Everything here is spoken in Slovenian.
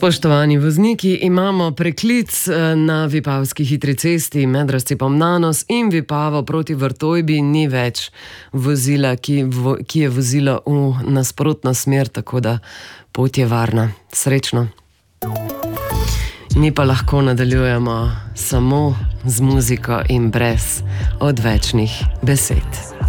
Spoštovani vozniki, imamo preklic na Vipavski hitri cesti med razcepom Nanos in Vipavo proti Vrtojbi. Ni več vozila, ki je vozila v nasprotno smer, tako da pot je varna. Srečno. Mi pa lahko nadaljujemo samo z muziko in brez odvečnih besed.